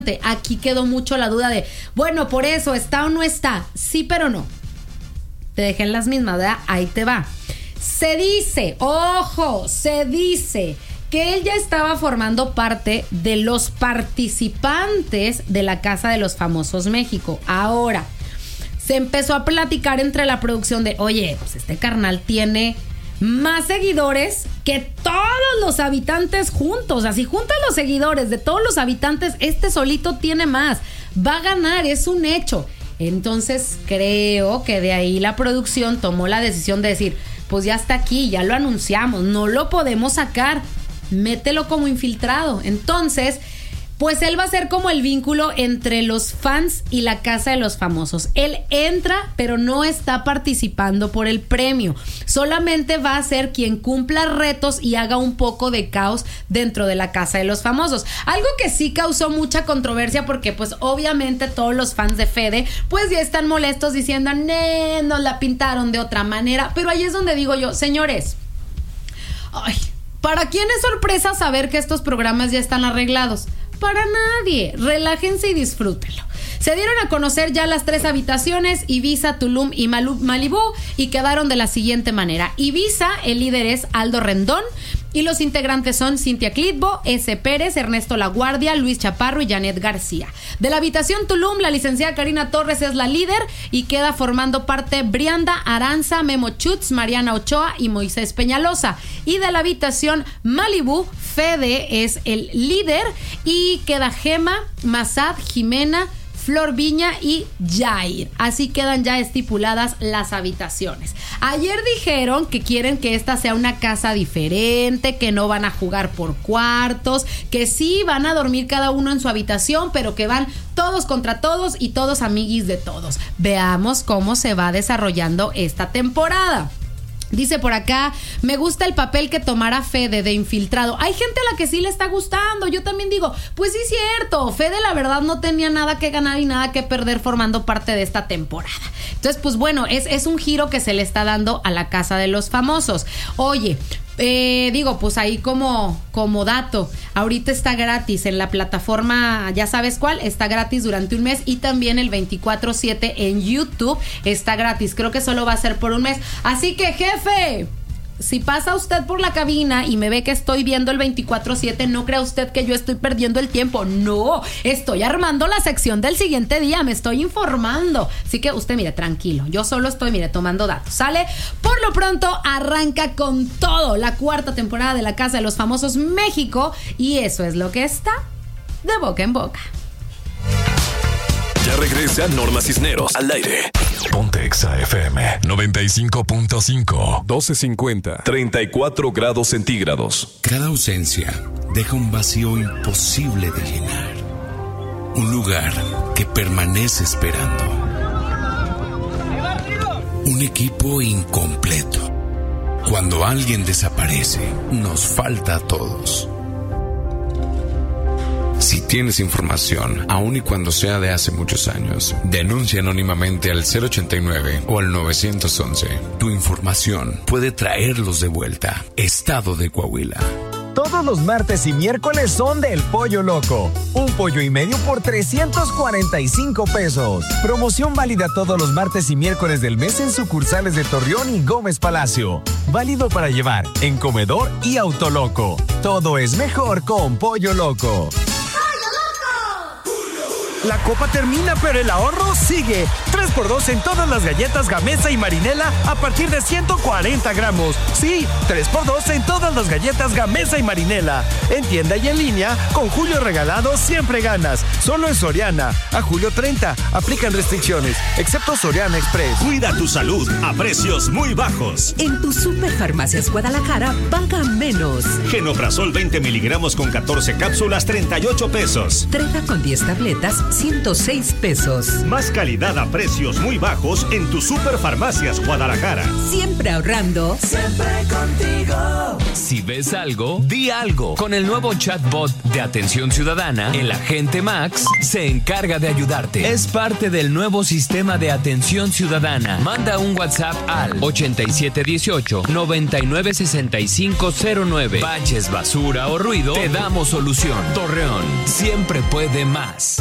Aquí quedó mucho la duda de, bueno, por eso, ¿está o no está? Sí, pero no. Te dejé en las mismas, ¿verdad? Ahí te va. Se dice que él ya estaba formando parte de los participantes de la Casa de los Famosos México. Ahora, se empezó a platicar entre la producción de, oye, pues este carnal tiene más seguidores que todos los habitantes juntos. O sea, si juntas los seguidores de todos los habitantes, este solito tiene más. Va a ganar, es un hecho. Entonces creo que de ahí la producción tomó la decisión de decir, pues ya está aquí, ya lo anunciamos, no lo podemos sacar, mételo como infiltrado. Entonces, pues él va a ser como el vínculo entre los fans y la Casa de los Famosos. Él entra, pero no está participando por el premio. Solamente va a ser quien cumpla retos y haga un poco de caos dentro de la Casa de los Famosos. Algo que sí causó mucha controversia porque pues obviamente todos los fans de Fede pues ya están molestos diciendo, nos la pintaron de otra manera. Pero ahí es donde digo yo, señores, ¿para quién es sorpresa saber que estos programas ya están arreglados? Para nadie. Relájense y disfrútenlo. Se dieron a conocer ya las 3 habitaciones, Ibiza, Tulum y Malibú, y quedaron de la siguiente manera. Ibiza, el líder es Aldo Rendón, y los integrantes son Cintia Clitbo, S. Pérez, Ernesto Laguardia, Luis Chaparro y Janet García. De la habitación Tulum, la licenciada Karina Torres es la líder y queda formando parte Brianda Aranza, Memo Chutz, Mariana Ochoa y Moisés Peñalosa. Y de la habitación Malibú, Fede es el líder y queda Gema, Mazad, Jimena, Flor Viña y Jair. Así quedan ya estipuladas las habitaciones. Ayer dijeron que quieren que esta sea una casa diferente, que no van a jugar por cuartos, que sí van a dormir cada uno en su habitación, pero que van todos contra todos y todos amiguis de todos. Veamos cómo se va desarrollando esta temporada. Dice por acá, me gusta el papel que tomará Fede de infiltrado. Hay gente a la que sí le está gustando. Yo también digo, pues sí es cierto, Fede la verdad no tenía nada que ganar y nada que perder formando parte de esta temporada. Entonces, pues bueno, es un giro que se le está dando a la Casa de los Famosos. Oye, digo, pues ahí como dato, ahorita está gratis en la plataforma, ya sabes cuál, está gratis durante un mes y también el 24/7 en YouTube está gratis, creo que solo va a ser por un mes, así que jefe, si pasa usted por la cabina y me ve que estoy viendo el 24/7, no crea usted que yo estoy perdiendo el tiempo. No, estoy armando la sección del siguiente día, me estoy informando. Así que usted, mire, tranquilo. Yo solo estoy, tomando datos. ¿Sale? Por lo pronto, arranca con todo la 4ª temporada de la Casa de los Famosos México. Y eso es lo que está de boca en boca. Ya regresa Norma Cisneros al aire. Ponte Exa FM 95.5 1250 34 grados centígrados. Cada ausencia deja un vacío imposible de llenar. Un lugar que permanece esperando. Un equipo incompleto. Cuando alguien desaparece, nos falta a todos. Si tienes información, aun y cuando sea de hace muchos años, denuncia anónimamente al 089 o al 911. Tu información puede traerlos de vuelta. Estado de Coahuila. Todos los martes y miércoles son del Pollo Loco. Un pollo y medio por 345 pesos. Promoción válida todos los martes y miércoles del mes en sucursales de Torreón y Gómez Palacio. Válido para llevar en comedor y Autoloco. Todo es mejor con Pollo Loco. La copa termina, pero el ahorro sigue. 3x2 en todas las galletas Gamesa y Marinela a partir de 140 gramos. Sí, 3x2 en todas las galletas Gamesa y Marinela. En tienda y en línea, con Julio Regalado siempre ganas. Solo en Soriana. A julio 30. Aplican restricciones, excepto Soriana Express. Cuida tu salud a precios muy bajos. En tu Superfarmacias Guadalajara, paga menos. Genoprazol 20 miligramos con 14 cápsulas, 38 pesos. Treta con 10 tabletas, 106 pesos. Más calidad a precios muy bajos en tu Superfarmacias Guadalajara. Siempre ahorrando. Siempre contigo. Si ves algo, di algo. Con el nuevo chatbot de Atención Ciudadana, el agente Max se encarga de ayudarte. Es parte del nuevo sistema de Atención Ciudadana. Manda un WhatsApp al 8718-996509. Baches, basura o ruido, te damos solución. Torreón siempre puede más.